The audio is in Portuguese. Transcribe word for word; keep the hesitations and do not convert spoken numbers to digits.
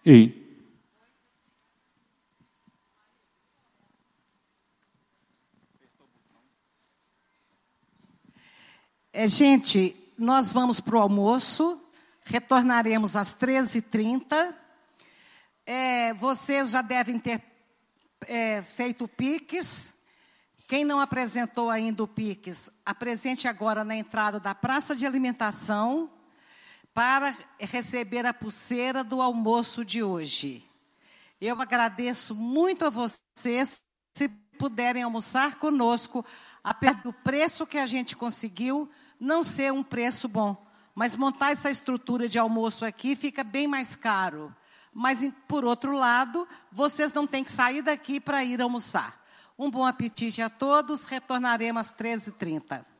Ei. É, gente, nós vamos para o almoço, retornaremos às treze e trinta. É, vocês já devem ter é, feito o Pix. Quem não apresentou ainda o Pix, apresente agora na entrada da praça de alimentação para receber a pulseira do almoço de hoje. Eu agradeço muito a vocês, se puderem almoçar conosco, apesar do preço que a gente conseguiu não ser um preço bom. Mas montar essa estrutura de almoço aqui fica bem mais caro. Mas, por outro lado, vocês não têm que sair daqui para ir almoçar. Um bom apetite a todos, retornaremos às treze e trinta.